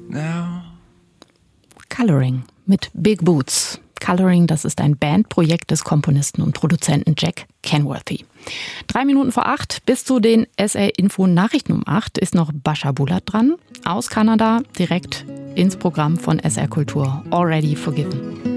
now. Coloring mit Big Boots. Coloring, das ist ein Bandprojekt des Komponisten und Produzenten Jack Kenworthy. 3 Minuten vor 8 bis zu den SR-Info-Nachrichten um 8 ist noch Bascha Bulat dran. Aus Kanada, direkt ins Programm von SR Kultur. Already Forgiven.